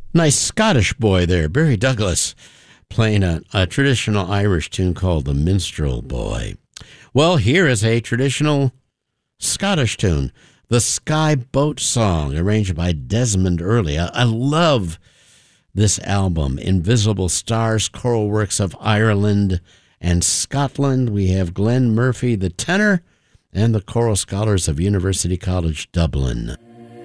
Nice Scottish boy there, Barry Douglas, playing a traditional Irish tune called The Minstrel Boy. Well, here is a traditional Scottish tune, the Sky Boat Song, arranged by Desmond Earley. I love this album, Invisible Stars, choral works of Ireland and Scotland. We have Glenn Murphy, the tenor, and the choral scholars of University College Dublin.